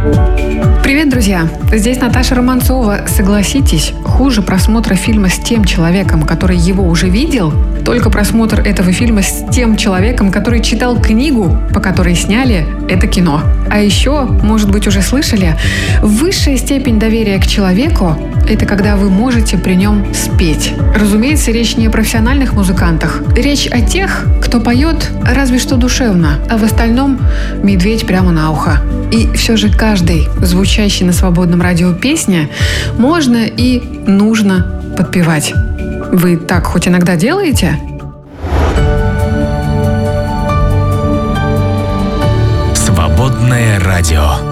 Привет, друзья! Здесь Наташа Романцова. Согласитесь, хуже просмотра фильма с тем человеком, который его уже видел, только просмотр этого фильма с тем человеком, который читал книгу, по которой сняли это кино. А еще, может быть, уже слышали, высшая степень доверия к человеку – это когда вы можете при нем спеть. Разумеется, речь не о профессиональных музыкантах. Речь о тех, кто поет разве что душевно, а в остальном – медведь прямо на ухо. И все же каждой звучащей на свободном радио песне можно и нужно подпевать. Вы так хоть иногда делаете? Свободное радио.